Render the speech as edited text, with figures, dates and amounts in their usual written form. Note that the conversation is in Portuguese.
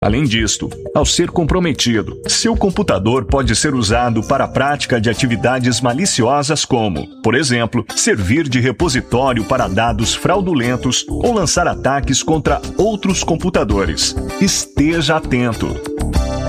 Além disto, ao ser comprometido, seu computador pode ser usado para a prática de atividades maliciosas como, por exemplo, servir de repositório para dados fraudulentos ou lançar ataques contra outros computadores. Esteja atento!